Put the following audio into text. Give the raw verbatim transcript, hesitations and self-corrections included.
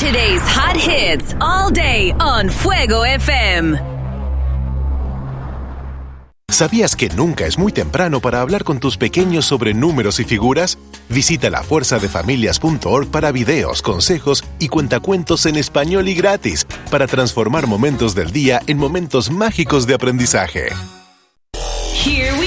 Today's hot hits all day on Fuego F M. ¿Sabías que nunca es muy temprano para hablar con tus pequeños sobre números y figuras? Visita la fuerza de familias punto org para videos, consejos y cuentacuentos en español y gratis para transformar momentos del día en momentos mágicos de aprendizaje. Here we